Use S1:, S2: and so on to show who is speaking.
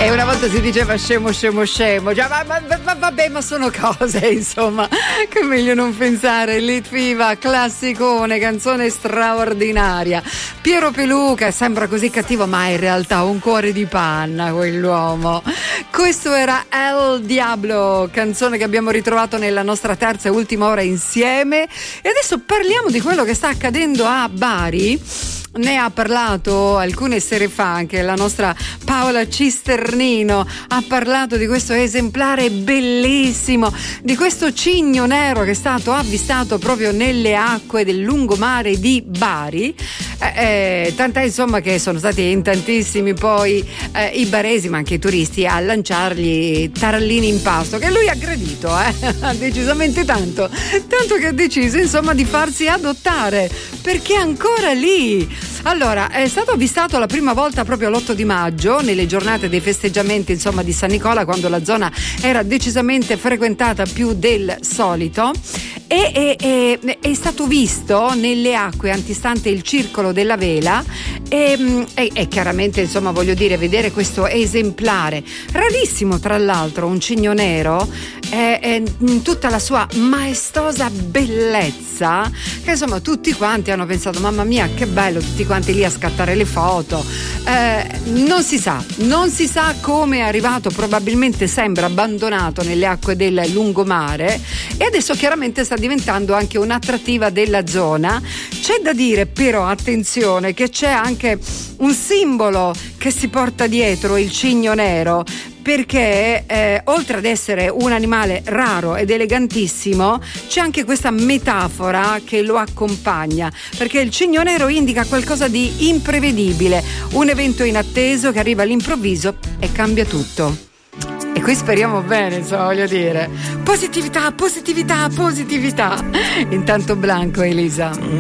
S1: E una volta si diceva scemo, scemo, scemo. Già, vabbè, ma sono cose, insomma, che è meglio non pensare. Litviva, classicone, canzone straordinaria. Piero Peluca sembra così cattivo, ma in realtà ha un cuore di panna quell'uomo. Questo era El Diablo, canzone che abbiamo ritrovato nella nostra terza e ultima ora insieme. E adesso parliamo di quello che sta accadendo a Bari. Ne ha parlato alcune sere fa anche la nostra Paola Cisternino, ha parlato di questo esemplare bellissimo, di questo cigno nero che è stato avvistato proprio nelle acque del lungomare di Bari, tant'è insomma che sono stati in tantissimi poi i baresi ma anche i turisti a lanciargli tarallini in pasto, che lui ha gradito decisamente tanto che ha deciso insomma di farsi adottare, perché è ancora lì. Allora, è stato avvistato la prima volta proprio l'8 di maggio, nelle giornate dei festeggiamenti insomma di San Nicola, quando la zona era decisamente frequentata più del solito, e è stato visto nelle acque antistante il circolo della vela e chiaramente insomma voglio dire, vedere questo esemplare rarissimo, tra l'altro un cigno nero in tutta la sua maestosa bellezza, che insomma tutti quanti hanno pensato mamma mia che bello, tutti quanti lì a scattare le foto. Non si sa come è arrivato, probabilmente sembra abbandonato nelle acque del lungomare e adesso chiaramente sta diventando anche un'attrattiva della zona. C'è da dire però, attenzione, che c'è anche un simbolo che si porta dietro il cigno nero, perché oltre ad essere un animale raro ed elegantissimo, c'è anche questa metafora che lo accompagna, perché il cigno nero indica qualcosa di imprevedibile, un evento inatteso che arriva all'improvviso e cambia tutto. E qui speriamo bene, insomma, voglio dire, positività. Intanto Blanco, Elisa.